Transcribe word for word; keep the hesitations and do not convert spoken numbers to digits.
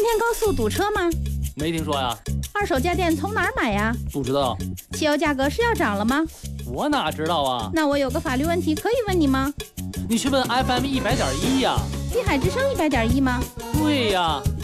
今天高速堵车吗？ 没听说呀。 二手家电从哪儿买呀？ 不知道。 汽油价格是要涨了吗？ 我哪知道啊？ 那我有个法律问题可以问你吗？ 你去问 F M 一百点一呀。 滨海之声一百点一吗？ 对呀。